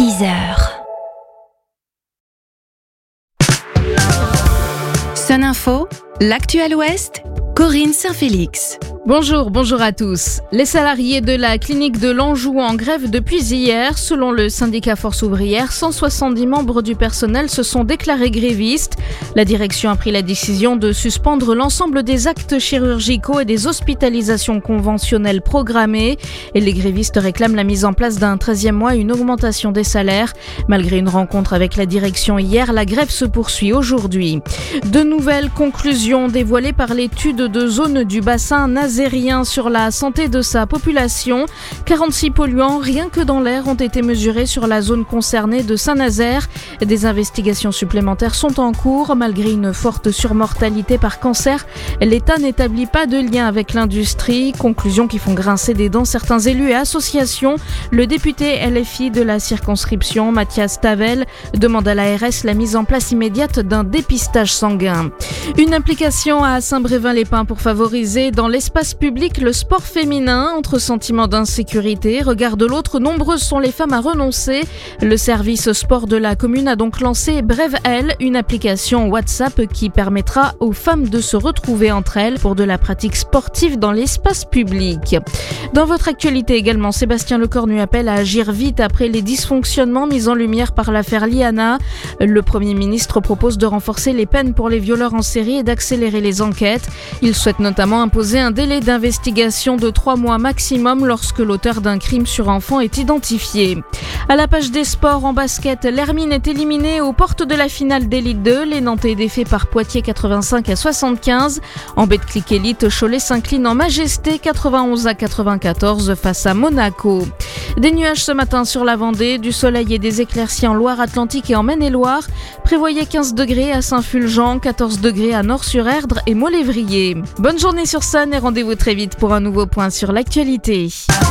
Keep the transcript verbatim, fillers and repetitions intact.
six heures. Sun Info, l'Actuel Ouest, Corinne Saint-Félix. Bonjour, bonjour à tous. Les salariés de la clinique de l'Anjou en grève depuis hier. Selon le syndicat Force ouvrière, cent soixante-dix membres du personnel se sont déclarés grévistes. La direction a pris la décision de suspendre l'ensemble des actes chirurgicaux et des hospitalisations conventionnelles programmées. Et les grévistes réclament la mise en place d'un treizième mois et une augmentation des salaires. Malgré une rencontre avec la direction hier, la grève se poursuit aujourd'hui. De nouvelles conclusions dévoilées par l'étude de zone du bassin nazérien sur la santé de sa population. quarante-six polluants rien que dans l'air ont été mesurés sur la zone concernée de Saint-Nazaire. Des investigations supplémentaires sont en cours. Malgré une forte surmortalité par cancer, l'État n'établit pas de lien avec l'industrie. Conclusions qui font grincer des dents certains élus et associations. Le député L F I de la circonscription, Mathias Tavel, demande à l'A R S la mise en place immédiate d'un dépistage sanguin. Une implication à Saint-Brévin-les-Pins pour favoriser dans l'espace public le sport féminin. Entre sentiments d'insécurité, regard de l'autre, nombreuses sont les femmes à renoncer. Le service sport de la commune a donc lancé Brève Elle, une application WhatsApp qui permettra aux femmes de se retrouver entre elles pour de la pratique sportive dans l'espace public. Dans votre actualité également, Sébastien Lecornu appelle à agir vite après les dysfonctionnements mis en lumière par l'affaire Liana. Le Premier ministre propose de renforcer les peines pour les violeurs en série et d'accélérer les enquêtes. Il souhaite notamment imposer un délai d'investigation de trois mois maximum lorsque l'auteur d'un crime sur enfant est identifié. À la page des sports en basket, l'Hermine est éliminée aux portes de la finale d'Élite deux. Les Nantais défaits par Poitiers quatre-vingt-cinq à soixante-quinze. En Betclic Élite, Cholet s'incline en majesté quatre-vingt-onze à quatre-vingt-quatorze face à Monaco. Des nuages ce matin sur la Vendée, du soleil et des éclaircies en Loire-Atlantique et en Maine-et-Loire. Prévoyez quinze degrés à Saint-Fulgent, quatorze degrés à Nord-sur-Erdre et Molévrier. Bonne journée sur Sun et rendez-vous très vite pour un nouveau point sur l'actualité.